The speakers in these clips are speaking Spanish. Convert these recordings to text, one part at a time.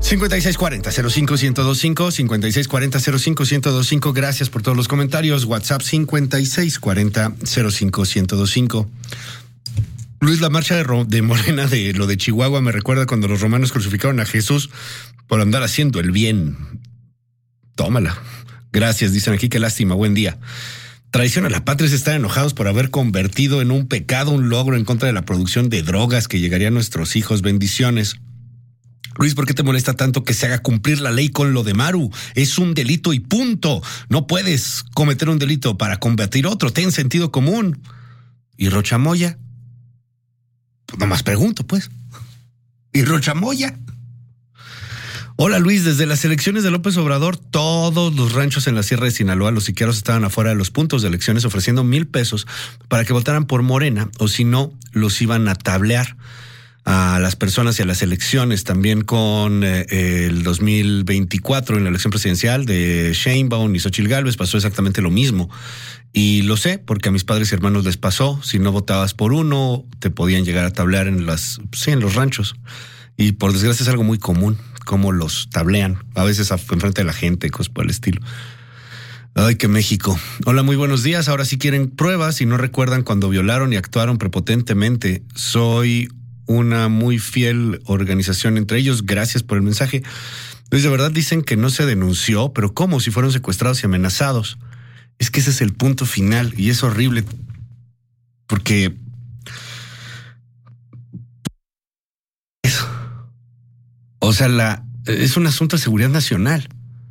5640-05-1025, 5640-05-1025. Gracias por todos los comentarios. WhatsApp 5640-05-1025. Luis, la marcha de Morena de lo de Chihuahua me recuerda cuando los romanos crucificaron a Jesús por andar haciendo el bien. Tómala. Gracias, dicen aquí, qué lástima, buen día. Traición a la patria es estar enojados por haber convertido en un pecado un logro en contra de la producción de drogas que llegaría a nuestros hijos. Bendiciones. Luis, ¿por qué te molesta tanto que se haga cumplir la ley con lo de Maru? Es un delito y punto. No puedes cometer un delito para combatir otro. Ten sentido común. ¿Y Rochamoya? Pues nomás pregunto, pues. ¿Y Rochamoya? Hola Luis, desde las elecciones de López Obrador, todos los ranchos en la Sierra de Sinaloa, los siqueros estaban afuera de los puntos de elecciones ofreciendo $1,000 para que votaran por Morena, o si no, los iban a tablear a las personas y a las elecciones. También con el 2024, en la elección presidencial de Sheinbaum y Xochitl Gálvez, pasó exactamente lo mismo. Y lo sé porque a mis padres y hermanos les pasó. Si no votabas por uno, te podían llegar a tablear en los ranchos. Y por desgracia es algo muy común, cómo los tablean, a veces enfrente de la gente, cosas por el estilo. Ay, que México. Hola, muy buenos días. Ahora sí quieren pruebas y no recuerdan cuando violaron y actuaron prepotentemente. Soy una muy fiel organización entre ellos. Gracias por el mensaje. Pues de verdad dicen que no se denunció, pero ¿cómo? Si fueron secuestrados y amenazados. Es que ese es el punto final y es horrible porque o sea, es un asunto de seguridad nacional.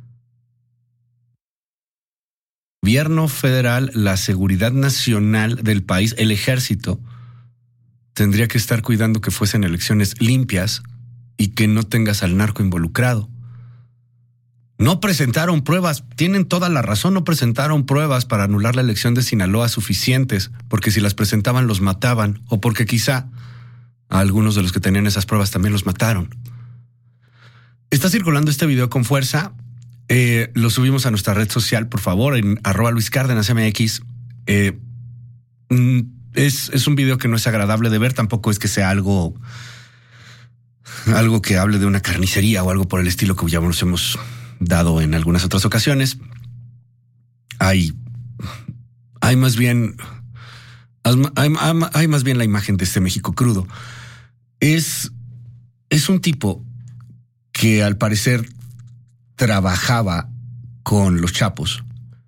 Gobierno federal, la seguridad nacional del país, el ejército, tendría que estar cuidando que fuesen elecciones limpias y que no tengas al narco involucrado. No presentaron pruebas, tienen toda la razón, no presentaron pruebas para anular la elección de Sinaloa suficientes, porque si las presentaban los mataban, o porque quizá a algunos de los que tenían esas pruebas también los mataron. Está circulando este video con fuerza, lo subimos a nuestra red social, por favor, en @LuisCárdenasMX. Es un video que no es agradable de ver, tampoco es que sea algo que hable de una carnicería o algo por el estilo que ya nos hemos dado en algunas otras ocasiones. Hay más bien la imagen de este México crudo. Es un tipo que al parecer trabajaba con los Chapos,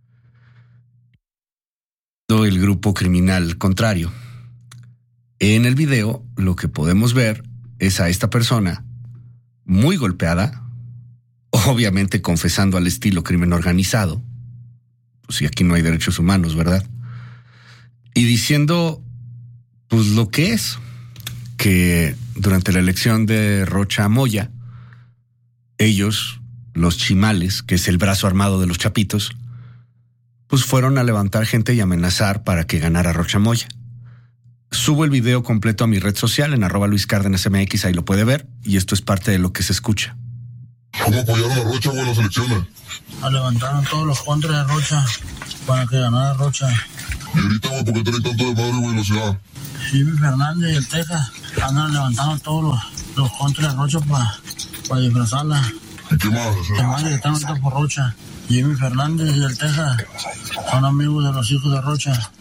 el grupo criminal contrario. En el video lo que podemos ver es a esta persona muy golpeada, obviamente confesando al estilo crimen organizado, pues si aquí no hay derechos humanos, ¿verdad? Y diciendo pues lo que es, que durante la elección de Rocha Moya, ellos, los chimales, que es el brazo armado de los chapitos, pues fueron a levantar gente y amenazar para que ganara Rocha Moya. Subo el video completo a mi red social en @LuisCárdenasMX, ahí lo puede ver, y esto es parte de lo que se escucha. ¿Cómo apoyaron a Rocha en las elecciones? Levantaron todos los contras de Rocha para que ganara Rocha. Y ahorita, güey, ¿por qué traen tanto de madre, güey, en la ciudad? Jimmy Fernández y el Texas andan levantando todos los contras de Rocha para disfrazarla. ¿Y qué más? ¿Qué más que están ahorita por Rocha? Jimmy Fernández y el Texas son amigos de los hijos de Rocha.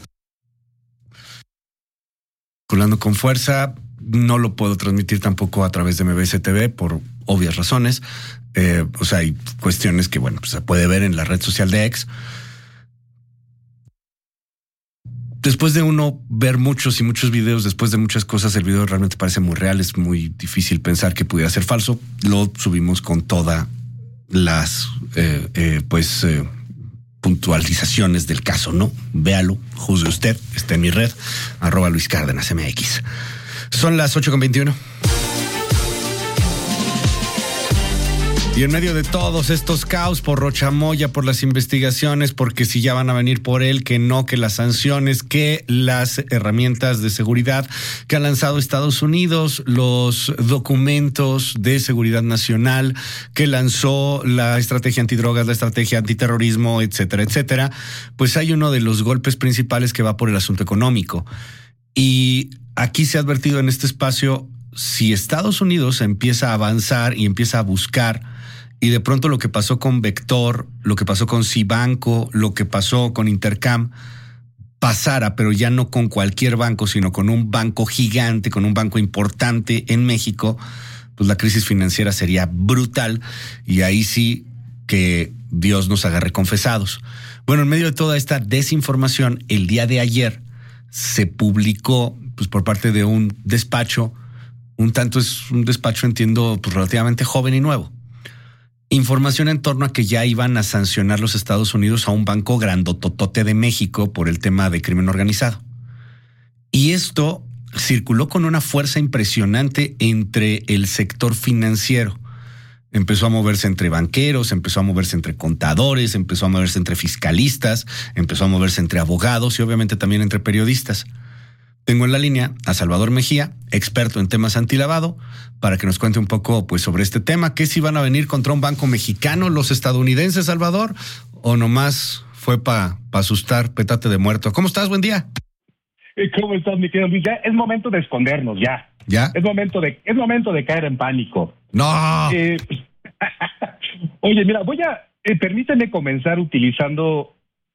Circulando con fuerza, no lo puedo transmitir tampoco a través de MBS TV por obvias razones. O sea, hay cuestiones que, bueno, pues se puede ver en la red social de X. Después de uno ver muchos y muchos videos, después de muchas cosas, el video realmente parece muy real. Es muy difícil pensar que pudiera ser falso. Lo subimos con todas las puntualizaciones del caso, ¿no? Véalo, juzgue usted, está en mi red, @LuisCárdenasMX. Son las 8:21. Y en medio de todos estos caos por Rocha Moya, por las investigaciones, porque si ya van a venir por él, que no, que las sanciones, que las herramientas de seguridad que ha lanzado Estados Unidos, los documentos de seguridad nacional que lanzó la estrategia antidrogas, la estrategia antiterrorismo, etcétera, etcétera, pues hay uno de los golpes principales que va por el asunto económico. Y aquí se ha advertido en este espacio si Estados Unidos empieza a avanzar y empieza a buscar, y de pronto lo que pasó con Vector, lo que pasó con Cibanco, lo que pasó con Intercam, pasara, pero ya no con cualquier banco, sino con un banco gigante, con un banco importante en México, pues la crisis financiera sería brutal y ahí sí que Dios nos agarre confesados. Bueno, en medio de toda esta desinformación, el día de ayer se publicó pues por parte de un despacho, es un despacho, entiendo, pues relativamente joven y nuevo, información en torno a que ya iban a sancionar los Estados Unidos a un banco grandototote de México por el tema de crimen organizado. Y esto circuló con una fuerza impresionante entre el sector financiero. Empezó a moverse entre banqueros, empezó a moverse entre contadores, empezó a moverse entre fiscalistas, empezó a moverse entre abogados y obviamente también entre periodistas. Tengo en la línea a Salvador Mejía, experto en temas antilavado, para que nos cuente un poco pues sobre este tema. ¿Qué si van a venir contra un banco mexicano los estadounidenses, Salvador? ¿O nomás fue para asustar, petate de muerto? ¿Cómo estás? Buen día. ¿Cómo estás, mi querido Luis? Ya es momento de escondernos, ya. ¿Ya? Es momento de caer en pánico. ¡No! Oye, mira, permíteme comenzar utilizando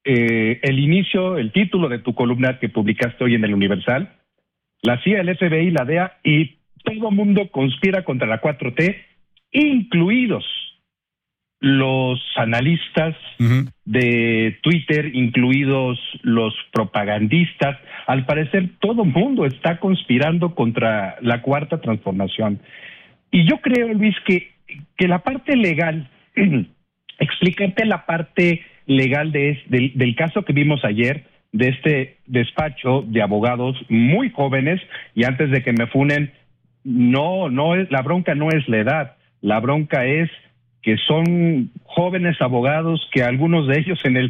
el título de tu columna que publicaste hoy en el Universal. La CIA, el FBI, la DEA y todo mundo conspira contra la 4T, incluidos los analistas de Twitter, incluidos los propagandistas. Al parecer, todo el mundo está conspirando contra la Cuarta Transformación. Y yo creo, Luis, que la parte legal, explícate la parte legal del caso que vimos ayer, de este despacho de abogados muy jóvenes, y antes de que me funen, la bronca no es la edad, la bronca es que son jóvenes abogados que algunos de ellos en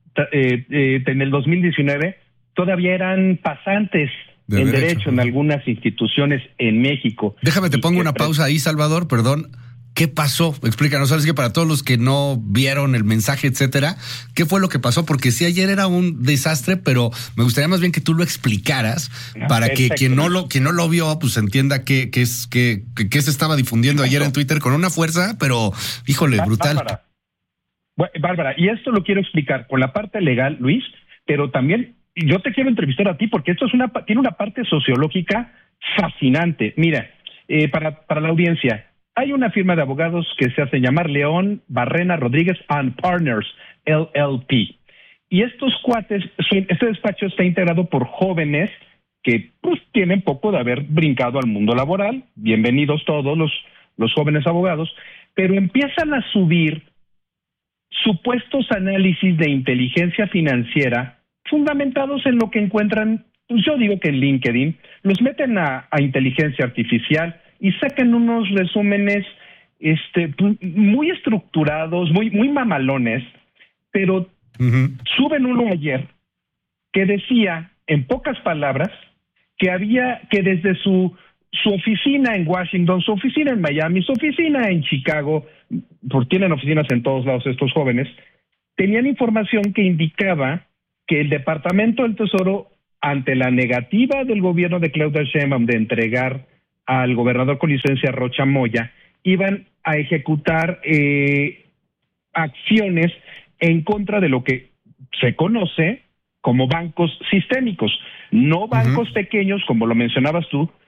el 2019 todavía eran pasantes en derecho en algunas instituciones en México. Déjame, te pongo una pausa ahí, Salvador, perdón. ¿Qué pasó? Explícanos, sabes que para todos los que no vieron el mensaje, etcétera, ¿qué fue lo que pasó? Porque sí, ayer era un desastre, pero me gustaría más bien que tú lo explicaras para que quien no lo vio, pues entienda qué se estaba difundiendo ayer en Twitter con una fuerza, pero híjole, brutal. Bárbara, y esto lo quiero explicar con la parte legal, Luis, pero también yo te quiero entrevistar a ti porque esto tiene una parte sociológica fascinante. Mira, para la audiencia, hay una firma de abogados que se hace llamar León, Barrena, Rodríguez and Partners, LLP. Y estos cuates, este despacho está integrado por jóvenes que pues tienen poco de haber brincado al mundo laboral. Bienvenidos todos los jóvenes abogados, pero empiezan a subir supuestos análisis de inteligencia financiera fundamentados en lo que encuentran, pues yo digo que en LinkedIn, los meten a inteligencia artificial y sacan unos resúmenes muy estructurados, muy mamalones, pero suben uno ayer que decía, en pocas palabras, que desde su oficina en Washington, su oficina en Miami, su oficina en Chicago, porque tienen oficinas en todos lados estos jóvenes, tenían información que indicaba que el Departamento del Tesoro, ante la negativa del gobierno de Claudia Sheinbaum de entregar al gobernador con licencia Rocha Moya, iban a ejecutar acciones en contra de lo que se conoce como bancos sistémicos, no bancos pequeños, como lo mencionabas tú,